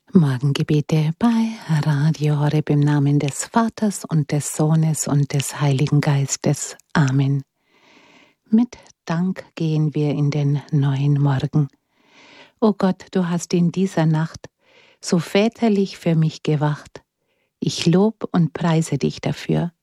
Morgengebete bei Radio Horeb im Namen des Vaters und des Sohnes und des Heiligen Geistes. Amen. Mit Dank gehen wir in den neuen Morgen. O Gott, du hast in dieser Nacht so väterlich für mich gewacht. Ich lob und preise dich dafür.